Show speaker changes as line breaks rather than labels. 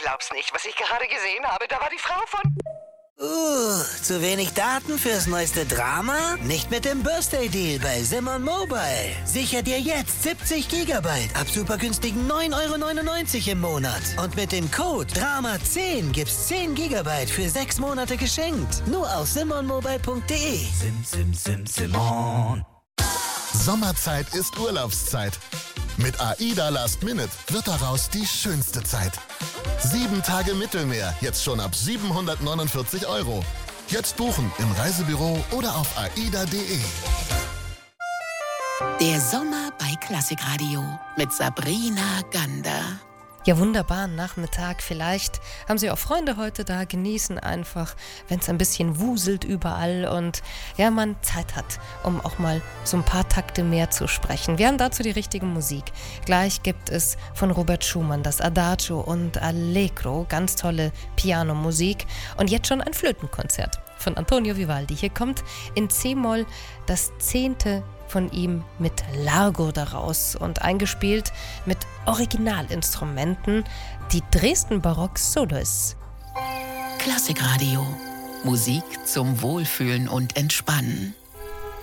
glaub's nicht, was ich gerade gesehen habe. Da war die Frau von...
Zu wenig Daten fürs neueste Drama? Nicht mit dem Birthday-Deal bei Simon Mobile. Sicher dir jetzt 70 Gigabyte ab super günstigen 9,99 € im Monat. Und mit dem Code DRAMA10 gibt's 10 Gigabyte für 6 Monate geschenkt. Nur auf simonmobile.de.
Simon.
Sommerzeit ist Urlaubszeit. Mit AIDA Last Minute wird daraus die schönste Zeit. 7 Tage Mittelmeer, jetzt schon ab 749 €. Jetzt buchen im Reisebüro oder auf aida.de.
Der Sommer bei Klassikradio mit Sabrina Gander.
Ja, wunderbaren Nachmittag. Vielleicht haben Sie auch Freunde heute da, genießen einfach, wenn es ein bisschen wuselt überall und ja, man Zeit hat, um auch mal so ein paar Takte mehr zu sprechen. Wir haben dazu die richtige Musik. Gleich gibt es von Robert Schumann das Adagio und Allegro, ganz tolle Pianomusik und jetzt schon ein Flötenkonzert von Antonio Vivaldi. Hier kommt in C-Moll das 10. von ihm mit Largo daraus und eingespielt mit Originalinstrumenten, die Dresden Barock Solos.
Klassikradio. Musik zum Wohlfühlen und Entspannen.